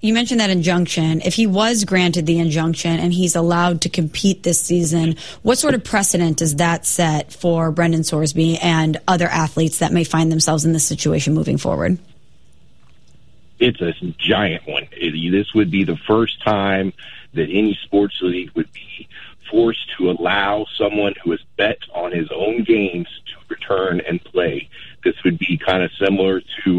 you mentioned that injunction. If he was granted the injunction and he's allowed to compete this season, what sort of precedent does that set for Brendan Sorsby and other athletes that may find themselves in this situation moving forward? It's a giant one. This would be the first time that any sports league would be forced to allow someone who has bet on his own games to return and play. This would be kind of similar to,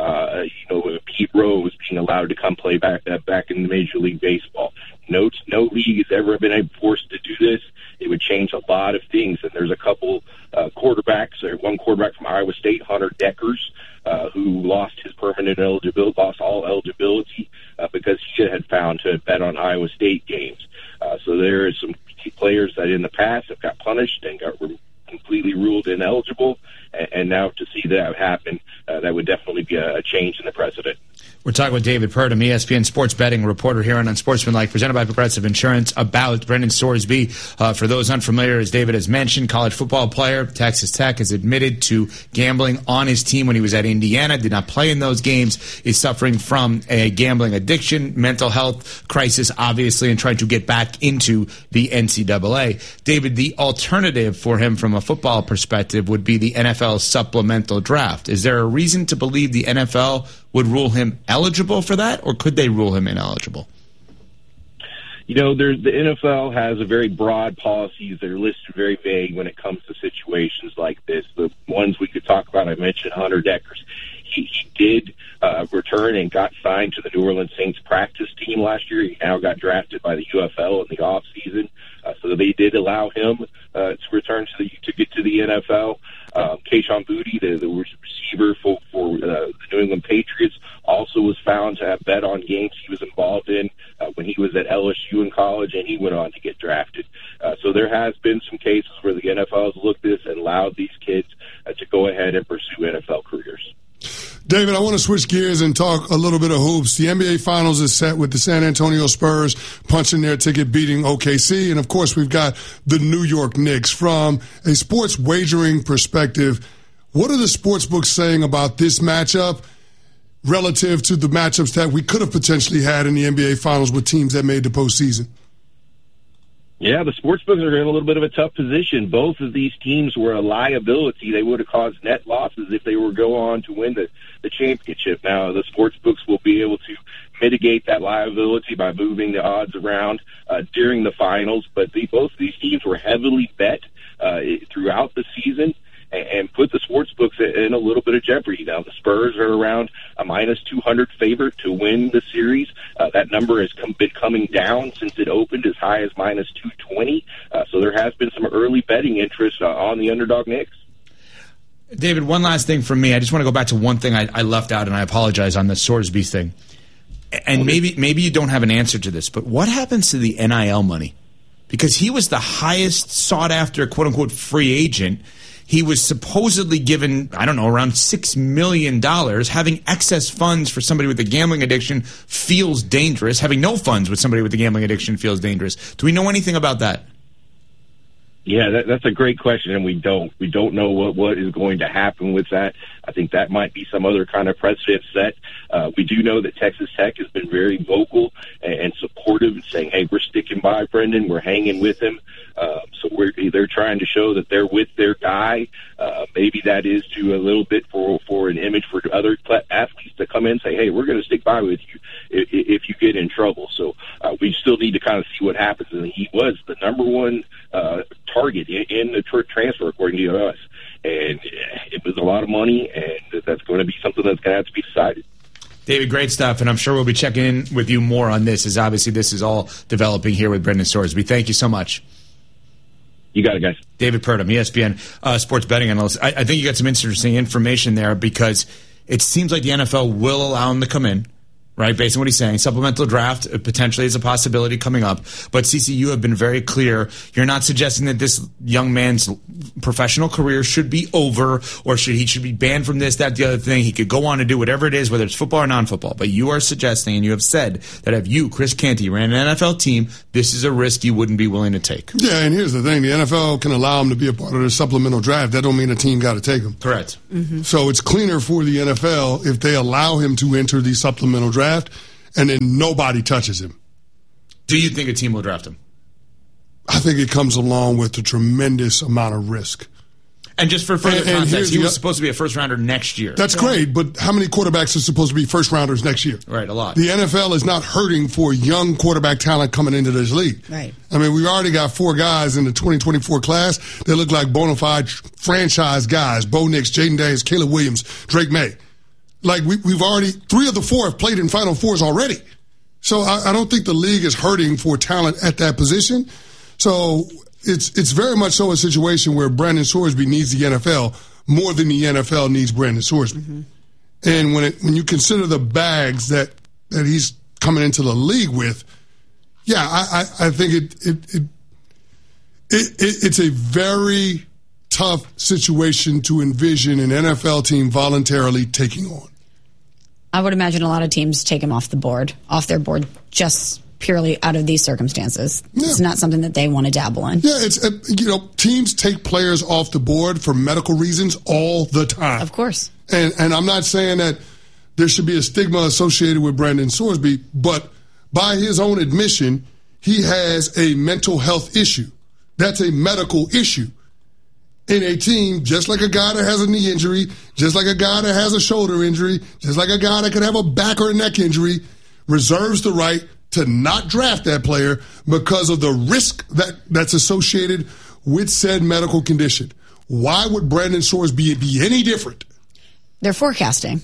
Pete Rose being allowed to come play back in Major League Baseball. No league has ever been forced to do this. It would change a lot of things. And there's a couple quarterbacks, or one quarterback from Iowa State, Hunter Deckers, who lost his permanent eligibility, lost all eligibility because he had found to bet on Iowa State games. So there are some players that in the past have got punished and got completely ruled ineligible, and now to see that happen, that would definitely be a change in the precedent. We're talking with David Purdom, ESPN sports betting reporter here on Unsportsmanlike, presented by Progressive Insurance, about Brendan Sorsby. For those unfamiliar, as David has mentioned, college football player, Texas Tech, has admitted to gambling on his team when he was at Indiana, did not play in those games, is suffering from a gambling addiction, mental health crisis, obviously, and trying to get back into the NCAA. David, the alternative for him from a football perspective would be the NFL supplemental draft. Is there a reason to believe the NFL would rule him eligible for that, or could they rule him ineligible? The NFL has a very broad policies that are listed very vague when it comes to situations like this. The ones we could talk about, I mentioned Hunter Deckers. He did return and got signed to the New Orleans Saints practice team last year. He now got drafted by the UFL in the off season, so they did allow him to return to get to the NFL. Kayshon Boutte, the receiver for the New England Patriots, also was found to have bet on games he was involved in when he was at LSU in college, and he went on to get drafted. So there has been some cases where the NFL has looked at this and allowed these kids to go ahead and pursue NFL careers. David, I want to switch gears and talk a little bit of hoops. The NBA Finals is set with the San Antonio Spurs punching their ticket, beating OKC. And, of course, we've got the New York Knicks. From a sports wagering perspective, what are the sports books saying about this matchup relative to the matchups that we could have potentially had in the NBA Finals with teams that made the postseason? Yeah, the sportsbooks are in a little bit of a tough position. Both of these teams were a liability. They would have caused net losses if they were go on to win the championship. Now, the sportsbooks will be able to mitigate that liability by moving the odds around during the finals. But both of these teams were heavily bet throughout the season and put the sports books in a little bit of jeopardy. Now, the Spurs are around a minus 200 favorite to win the series. That number has been coming down since it opened as high as minus 220. So there has been some early betting interest on the underdog Knicks. David, one last thing from me. I just want to go back to one thing I left out, and I apologize on the Sorsby thing. And maybe you don't have an answer to this, but what happens to the NIL money? Because he was the highest sought-after, quote-unquote, free agent. He was supposedly given, around $6 million. Having excess funds for somebody with a gambling addiction feels dangerous. Having no funds with somebody with a gambling addiction feels dangerous. Do we know anything about that? Yeah, that's a great question, and we don't. We don't know what is going to happen with that. I think that might be some other kind of precedent set. We do know that Texas Tech has been very vocal and supportive and saying, hey, we're sticking by Brendan. We're hanging with him. So they're trying to show that they're with their guy. Maybe that is to a little bit for an image for other athletes to come in and say, hey, we're going to stick by with you if you get in trouble. So we still need to kind of see what happens. And he was the number one target in the transfer, according to us. And it was a lot of money, and that's going to be something that's going to have to be decided. David, great stuff, and I'm sure we'll be checking in with you more on this, as obviously this is all developing here with Brendan Sorsby. Thank you so much. You got it, guys. David Purdom, ESPN sports betting analyst. I think you got some interesting information there, because it seems like the NFL will allow him to come in, right, based on what he's saying. Supplemental draft potentially is a possibility coming up. But, CC, you have been very clear. You're not suggesting that this young man's professional career should be over, or he should be banned from this, that, the other thing. He could go on and do whatever it is, whether it's football or non-football. But you are suggesting, and you have said, that if you, Chris Canty, ran an NFL team, this is a risk you wouldn't be willing to take. Yeah, and here's the thing. The NFL can allow him to be a part of the supplemental draft. That don't mean a team got to take him. Correct. Mm-hmm. So it's cleaner for the NFL if they allow him to enter the supplemental draft. and then nobody touches him. Do you think a team will draft him? I think it comes along with a tremendous amount of risk. And just for further context, he was supposed to be a first-rounder next year. That's great, but how many quarterbacks are supposed to be first-rounders next year? Right, a lot. The NFL is not hurting for young quarterback talent coming into this league. Right. I mean, we've already got 4 guys in the 2024 class that look like bona fide franchise guys. Bo Nix, Jaden Daniels, Caleb Williams, Drake May. Like, we've already, 3 of the 4 have played in Final Fours already. So I don't think the league is hurting for talent at that position. So it's very much so a situation where Brandon Sorsby needs the NFL more than the NFL needs Brandon Sorsby. Mm-hmm. And when you consider the bags that he's coming into the league with, yeah, I think it's a very tough situation to envision an NFL team voluntarily taking on. I would imagine a lot of teams take him off their board, just purely out of these circumstances. Yeah. It's not something that they want to dabble in. Yeah, it's teams take players off the board for medical reasons all the time. Of course. And I'm not saying that there should be a stigma associated with Brandon Sorsby, but by his own admission, he has a mental health issue. That's a medical issue. In a team, just like a guy that has a knee injury, just like a guy that has a shoulder injury, just like a guy that could have a back or a neck injury, reserves the right to not draft that player because of the risk that's associated with said medical condition. Why would Brandon Sorsby be any different? They're forecasting.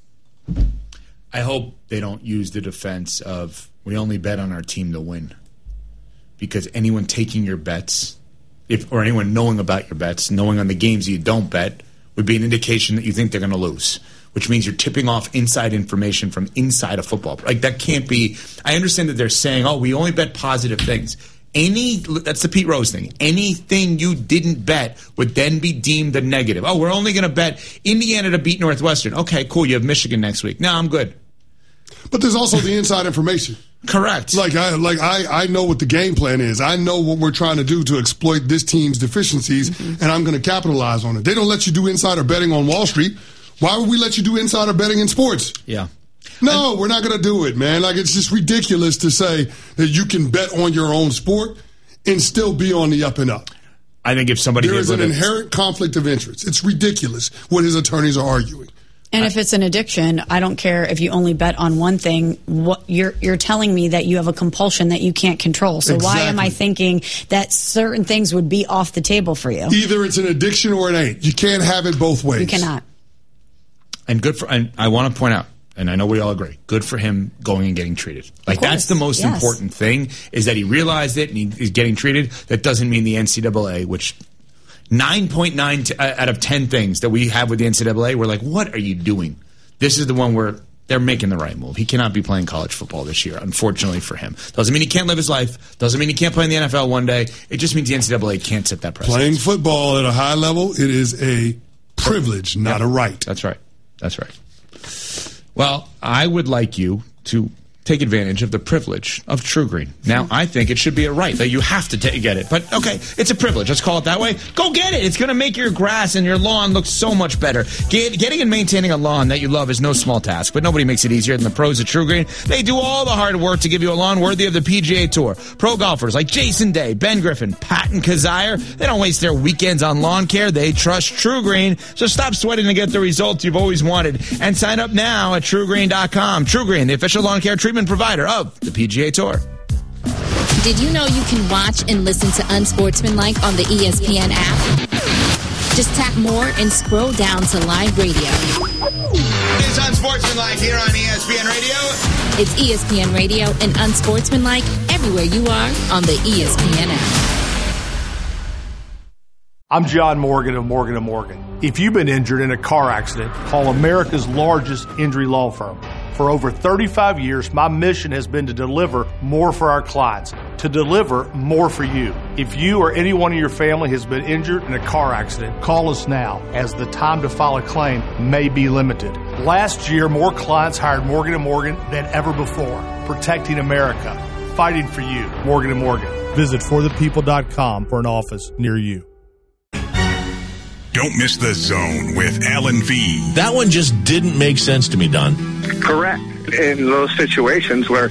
I hope they don't use the defense of, we only bet on our team to win. Because anyone taking your bets, or anyone knowing about your bets, knowing on the games that you don't bet, would be an indication that you think they're going to lose, which means you're tipping off inside information from inside a football. Like, that can't be. I understand that they're saying, oh, we only bet positive things. That's the Pete Rose thing. Anything you didn't bet would then be deemed a negative. Oh, we're only going to bet Indiana to beat Northwestern. Okay, cool. You have Michigan next week. No, I'm good. But there's also the inside information. Correct. I know what the game plan is. I know what we're trying to do to exploit this team's deficiencies, and I'm going to capitalize on it. They don't let you do insider betting on Wall Street. Why would we let you do insider betting in sports? Yeah. No, we're not going to do it, man. Like, it's just ridiculous to say that you can bet on your own sport and still be on the up and up. I think if somebody there is an inherent conflict of interest. It's ridiculous what his attorneys are arguing. And if it's an addiction, I don't care if you only bet on one thing. What you're telling me that you have a compulsion that you can't control. So Why am I thinking that certain things would be off the table for you? Either it's an addiction or it ain't. You can't have it both ways. You cannot. And I want to point out, and I know we all agree, good for him going and getting treated. Like, that's the most important thing, is that he realized it and he's getting treated. That doesn't mean the NCAA, which 9.9 out of 10 things that we have with the NCAA, we're like, what are you doing? This is the one where they're making the right move. He cannot be playing college football this year, unfortunately for him. Doesn't mean he can't live his life. Doesn't mean he can't play in the NFL one day. It just means the NCAA can't set that precedent. Playing football at a high level, it is a privilege, not a right. That's right. That's right. Well, I would like you to take advantage of the privilege of True Green. Now, I think it should be a right that you have to get it. But, okay, it's a privilege. Let's call it that way. Go get it. It's going to make your grass and your lawn look so much better. Getting and maintaining a lawn that you love is no small task, but nobody makes it easier than the pros at True Green. They do all the hard work to give you a lawn worthy of the PGA Tour. Pro golfers like Jason Day, Ben Griffin, Patton Kazire, they don't waste their weekends on lawn care. They trust True Green. So stop sweating to get the results you've always wanted and sign up now at TrueGreen.com. True Green, the official lawn care treatment provider of the PGA Tour. Did you know you can watch and listen to Unsportsmanlike on the ESPN app? Just tap more and scroll down to live radio. It's Unsportsmanlike here on ESPN Radio. It's ESPN Radio and Unsportsmanlike everywhere you are on the ESPN app. I'm John Morgan of Morgan & Morgan. If you've been injured in a car accident, call America's largest injury law firm. For over 35 years, my mission has been to deliver more for our clients, to deliver more for you. If you or anyone in your family has been injured in a car accident, call us now, as the time to file a claim may be limited. Last year, more clients hired Morgan & Morgan than ever before, protecting America, fighting for you. Morgan & Morgan. Visit forthepeople.com for an office near you. Don't miss The Zone with Alan V. That one just didn't make sense to me, Don. Correct. in those situations where